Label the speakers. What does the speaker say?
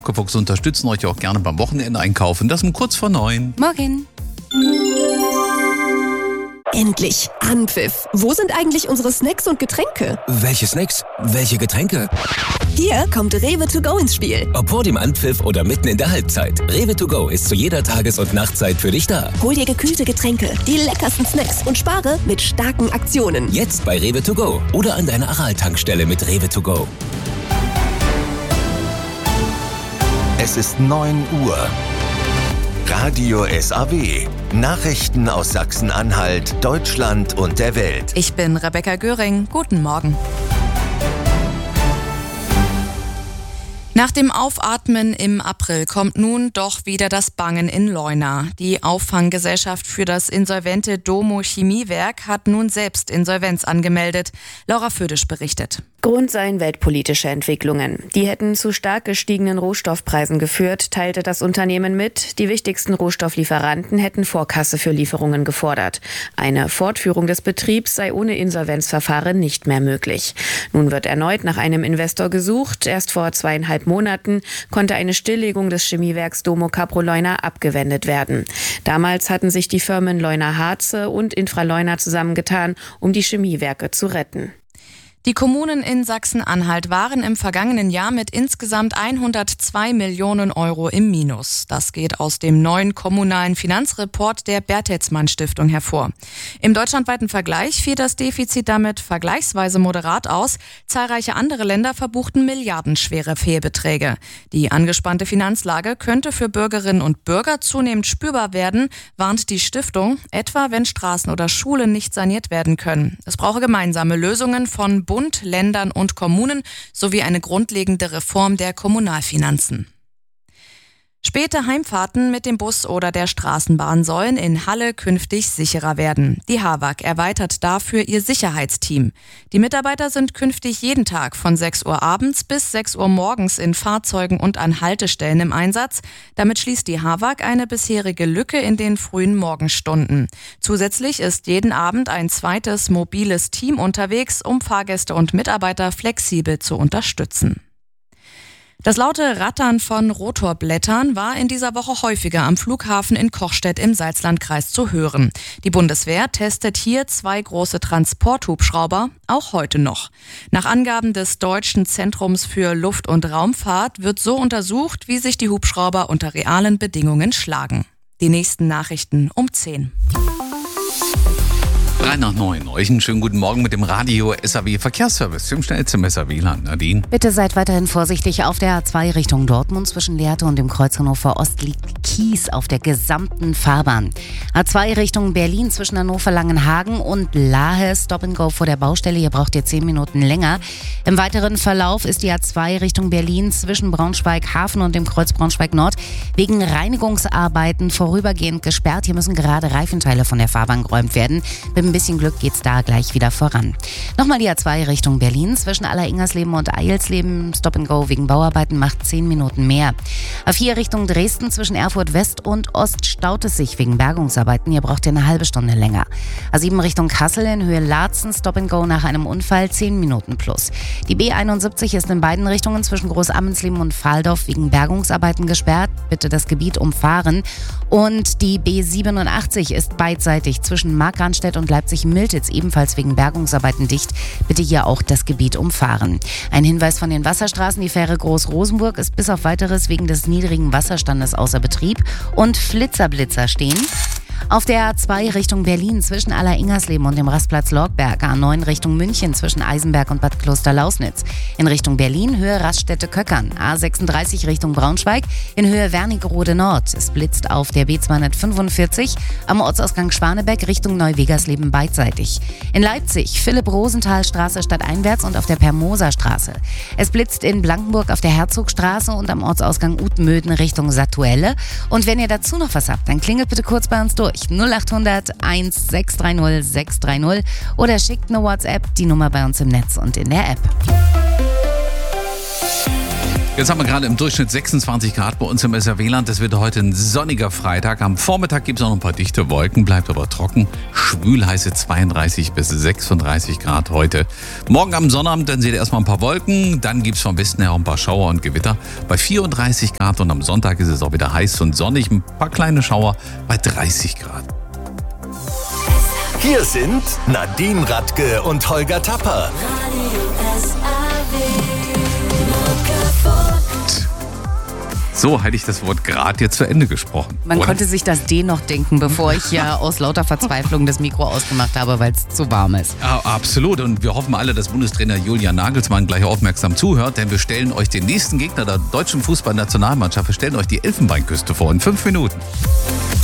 Speaker 1: Fuchs unterstützen euch auch gerne beim Wochenende einkaufen. Das um kurz vor 9.
Speaker 2: Morgen.
Speaker 3: Endlich Anpfiff. Wo sind eigentlich unsere Snacks und Getränke?
Speaker 4: Welche Snacks? Welche Getränke?
Speaker 3: Hier kommt Rewe to go ins Spiel.
Speaker 4: Ob vor dem Anpfiff oder mitten in der Halbzeit. Rewe to go ist zu jeder Tages- und Nachtzeit für dich da.
Speaker 3: Hol dir gekühlte Getränke, die leckersten Snacks und spare mit starken Aktionen.
Speaker 4: Jetzt bei Rewe to go oder an deiner Aral-Tankstelle mit Rewe to go.
Speaker 5: Es ist 9 Uhr. Radio SAW. Nachrichten aus Sachsen-Anhalt, Deutschland und der Welt.
Speaker 2: Ich bin Rebecca Göring. Guten Morgen. Nach dem Aufatmen im April kommt nun doch wieder das Bangen in Leuna. Die Auffanggesellschaft für das insolvente Domo Chemiewerk hat nun selbst Insolvenz angemeldet. Laura Födisch berichtet.
Speaker 6: Grund seien weltpolitische Entwicklungen. Die hätten zu stark gestiegenen Rohstoffpreisen geführt, teilte das Unternehmen mit. Die wichtigsten Rohstofflieferanten hätten Vorkasse für Lieferungen gefordert. Eine Fortführung des Betriebs sei ohne Insolvenzverfahren nicht mehr möglich. Nun wird erneut nach einem Investor gesucht. Erst vor 2,5 Monaten konnte eine Stilllegung des Chemiewerks Domo Caproleuner abgewendet werden. Damals hatten sich die Firmen Leuna Harze und Infraleuna zusammengetan, um die Chemiewerke zu retten.
Speaker 2: Die Kommunen in Sachsen-Anhalt waren im vergangenen Jahr mit insgesamt 102 Millionen Euro im Minus. Das geht aus dem neuen kommunalen Finanzreport der Bertelsmann Stiftung hervor. Im deutschlandweiten Vergleich fiel das Defizit damit vergleichsweise moderat aus. Zahlreiche andere Länder verbuchten milliardenschwere Fehlbeträge. Die angespannte Finanzlage könnte für Bürgerinnen und Bürger zunehmend spürbar werden, warnt die Stiftung, etwa wenn Straßen oder Schulen nicht saniert werden können. Es brauche gemeinsame Lösungen von Bund, Ländern und Kommunen sowie eine grundlegende Reform der Kommunalfinanzen. Späte Heimfahrten mit dem Bus oder der Straßenbahn sollen in Halle künftig sicherer werden. Die HAWAG erweitert dafür ihr Sicherheitsteam. Die Mitarbeiter sind künftig jeden Tag von 6 Uhr abends bis 6 Uhr morgens in Fahrzeugen und an Haltestellen im Einsatz. Damit schließt die HAWAG eine bisherige Lücke in den frühen Morgenstunden. Zusätzlich ist jeden Abend ein zweites mobiles Team unterwegs, um Fahrgäste und Mitarbeiter flexibel zu unterstützen. Das laute Rattern von Rotorblättern war in dieser Woche häufiger am Flughafen in Kochstedt im Salzlandkreis zu hören. Die Bundeswehr testet hier 2 große Transporthubschrauber, auch heute noch. Nach Angaben des Deutschen Zentrums für Luft- und Raumfahrt wird so untersucht, wie sich die Hubschrauber unter realen Bedingungen schlagen. Die nächsten Nachrichten um 10.
Speaker 1: 3 nach 9. Euch einen schönen guten Morgen mit dem Radio SAW Verkehrsservice zum Schnellstmesser WLAN. Nadine.
Speaker 7: Bitte seid weiterhin vorsichtig. Auf der A2 Richtung Dortmund zwischen Lehrte und dem Kreuz Hannover Ost liegt Kies auf der gesamten Fahrbahn. A2 Richtung Berlin zwischen Hannover-Langenhagen und Lahe. Stop and Go vor der Baustelle. Hier braucht ihr 10 Minuten länger. Im weiteren Verlauf ist die A2 Richtung Berlin zwischen Braunschweig-Hafen und dem Kreuz Braunschweig-Nord wegen Reinigungsarbeiten vorübergehend gesperrt. Hier müssen gerade Reifenteile von der Fahrbahn geräumt werden. Mit ein bisschen Glück geht's da gleich wieder voran. Nochmal die A2 Richtung Berlin zwischen Aller-Ingersleben und Eilsleben. Stop and Go wegen Bauarbeiten macht 10 Minuten mehr. A4 Richtung Dresden zwischen Erfurt West und Ost staut es sich wegen Bergungsarbeiten. Hier braucht ihr eine halbe Stunde länger. A7 Richtung Kassel in Höhe Laatzen. Stop and Go nach einem Unfall 10 Minuten plus. Die B71 ist in beiden Richtungen zwischen Großammensleben und Fahldorf wegen Bergungsarbeiten gesperrt. Bitte das Gebiet umfahren. Und die B87 ist beidseitig zwischen Markranstädt und Leipzig-Miltitz ebenfalls wegen Bergungsarbeiten dicht. Bitte hier auch das Gebiet umfahren. Ein Hinweis von den Wasserstraßen. Die Fähre Groß-Rosenburg ist bis auf Weiteres wegen des niedrigen Wasserstandes außer Betrieb. Und Flitzer-Blitzer stehen. Auf der A2 Richtung Berlin zwischen Aller-Ingersleben und dem Rastplatz Lorgberg, A9 Richtung München zwischen Eisenberg und Bad Kloster-Lausnitz. In Richtung Berlin Höhe Raststätte-Köckern, A36 Richtung Braunschweig in Höhe Wernigerode Nord. Es blitzt auf der B245 am Ortsausgang Schwanebeck Richtung Neuwegersleben beidseitig. In Leipzig Philipp-Rosenthal-Straße stadteinwärts und auf der Permoser-Straße. Es blitzt in Blankenburg auf der Herzogstraße und am Ortsausgang Utmöden Richtung Satuelle. Und wenn ihr dazu noch was habt, dann klingelt bitte kurz bei uns durch. 0800 1630 630 oder schickt eine WhatsApp, die Nummer bei uns im Netz und in der App.
Speaker 1: Jetzt haben wir gerade im Durchschnitt 26 Grad bei uns im SRW-Land. Es wird heute ein sonniger Freitag. Am Vormittag gibt es auch noch ein paar dichte Wolken, bleibt aber trocken. Schwül heiße 32 bis 36 Grad heute. Morgen am Sonnabend, dann seht ihr erstmal ein paar Wolken. Dann gibt es vom Westen her auch ein paar Schauer und Gewitter bei 34 Grad. Und am Sonntag ist es auch wieder heiß und sonnig. Ein paar kleine Schauer bei 30 Grad.
Speaker 5: Hier sind Nadine Radke und Holger Tapper.
Speaker 1: So hätte ich das Wort gerade jetzt zu Ende gesprochen.
Speaker 7: Man
Speaker 1: oder?
Speaker 7: konnte sich das D noch denken, bevor ich ja aus lauter Verzweiflung das Mikro ausgemacht habe, weil es zu warm ist.
Speaker 1: Ja, absolut. Und wir hoffen alle, dass Bundestrainer Julian Nagelsmann gleich aufmerksam zuhört, denn wir stellen euch den nächsten Gegner der deutschen Fußballnationalmannschaft. Wir stellen euch die Elfenbeinküste vor in 5 Minuten.